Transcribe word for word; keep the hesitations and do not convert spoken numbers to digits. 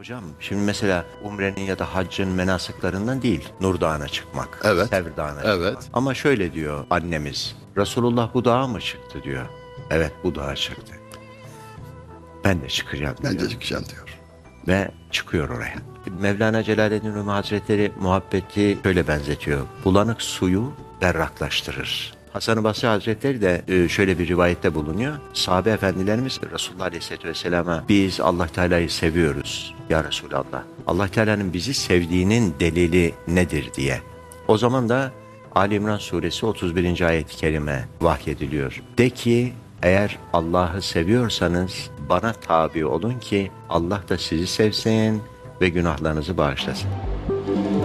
Hocam şimdi mesela Umre'nin ya da haccın menasıklarından değil, Nur Dağı'na çıkmak, Evet. Sevr Dağı'na Evet. çıkmak. Ama şöyle diyor annemiz, Resulullah bu dağa mı çıktı diyor. Evet, bu dağa çıktı. Ben de çıkacağım diyor. Ben de çıkacağım diyor. Ve çıkıyor oraya. Mevlana Celaleddin Rumi Hazretleri muhabbeti şöyle benzetiyor. Bulanık suyu berraklaştırır. Hasan-ı Basri Hazretleri de e, şöyle bir rivayette bulunuyor. Sahabe efendilerimiz Resulullah Aleyhisselatü Vesselam'a biz Allah Teala'yı seviyoruz ya Resulallah. Allah Teala'nın bizi sevdiğinin delili nedir diye. O zaman da Ali İmran Suresi otuz birinci ayet-i kerime vahyediliyor. De ki eğer Allah'ı seviyorsanız bana tabi olun ki Allah da sizi sevsin ve günahlarınızı bağışlasın.